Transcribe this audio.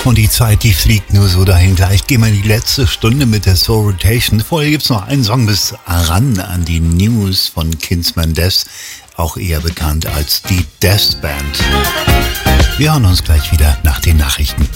Und die Zeit, die fliegt nur so dahin. Gleich gehen wir in die letzte Stunde mit der Soul Rotation. Vorher gibt es noch einen Song bis ran an die News von Kinsman Death, auch eher bekannt als die Death Band. Wir hören uns gleich wieder nach den Nachrichten.